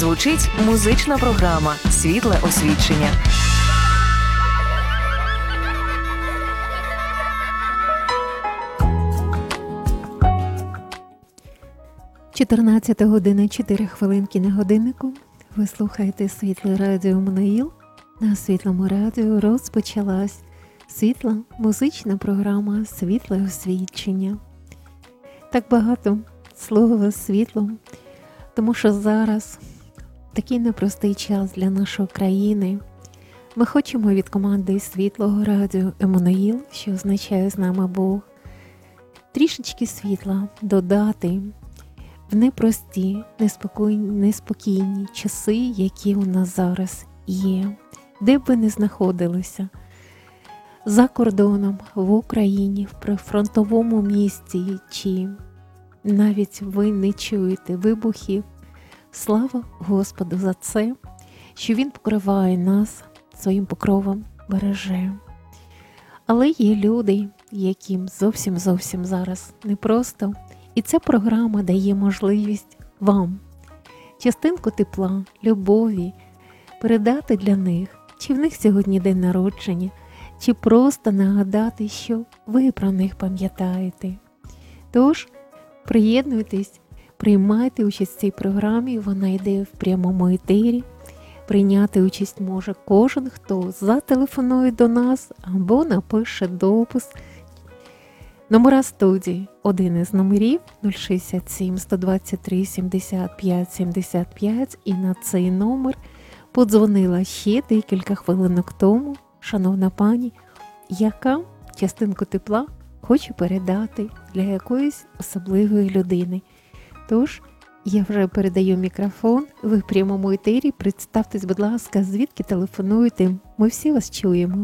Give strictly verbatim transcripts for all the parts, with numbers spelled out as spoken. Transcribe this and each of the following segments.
Звучить музична програма «Світле освічення». чотирнадцята година чотири хвилинки на годиннику. Ви слухаєте Світле радіо Еммануїл. На Світлому радіо розпочалась світла музична програма «Світле освічення». Так багато слова «світло», тому що зараз такий непростий час для нашої країни. Ми хочемо від команди Світлого радіо Еммануїл, що означає «З нами Бог», трішечки світла додати в непрості, неспокійні, неспокійні часи, які у нас зараз є. Де б ви не знаходилися, за кордоном, в Україні, в прифронтовому місті, чи навіть ви не чуєте вибухів, слава Господу за це, що Він покриває нас своїм покровом, береже. Але є люди, яким зовсім-зовсім зараз непросто, і ця програма дає можливість вам частинку тепла, любові передати для них, чи в них сьогодні день народження, чи просто нагадати, що ви про них пам'ятаєте. Тож, приєднуйтесь, приймайте участь в цій програмі, вона йде в прямому етері. Прийняти участь може кожен, хто зателефонує до нас або напише допис. Номера студії, один із номерів нуль шістдесят сім сто двадцять три сімдесят п'ять сімдесят п'ять, і на цей номер подзвонила ще декілька хвилинок тому шановна пані, яка частинку тепла хоче передати для якоїсь особливої людини. Тож, я вже передаю мікрофон, ви в прямому етері, представтесь, будь ласка, звідки телефонуєте, ми всі вас чуємо.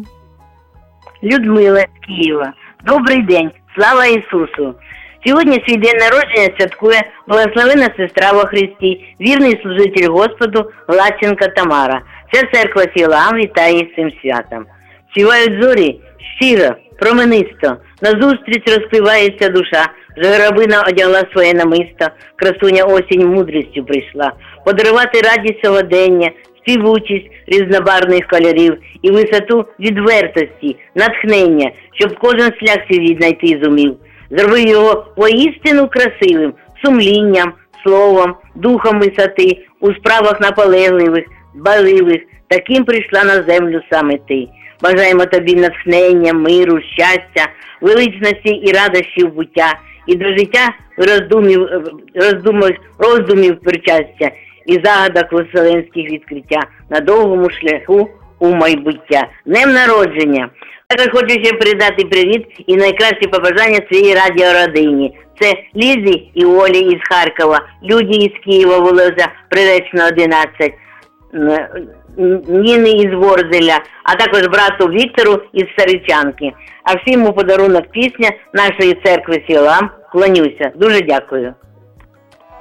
Людмила з Києва. Добрий день, слава Ісусу! Сьогодні свій день народження святкує благословенна сестра во Христі, вірний служитель Господу Глащенко Тамара. Вся церква Сілам вітає їх цим святом. Сівають зорі щиро, променисто, назустріч розпливається душа, вже горобина одягла своє намисто, красуня осінь мудрістю прийшла, подарувати радість сьогодення, співучість різнобарвних кольорів і висоту відвертості, натхнення, щоб кожен шлях свій віднайти зумів. Зробив його воістину красивим, сумлінням, словом, духом висоти, у справах наполегливих, дбайливих, таким прийшла на землю саме ти. Бажаємо тобі натхнення, миру, щастя, величності і радощів буття, і до життя роздумів, роздумів, роздумів причастя, і загадок вселенських відкриття на довгому шляху у майбуття. Днем народження! Також хочу ще передати привіт і найкращі побажання своїй радіородині. Це Лізі і Олі із Харкова, Люді із Києва, вулиця Приречна, одинадцять, Ніни із Ворзеля, а також брату Віктору із Саричанки. А всім у подарунок пісня нашої церкви Сілам. Клонюся. Дуже дякую.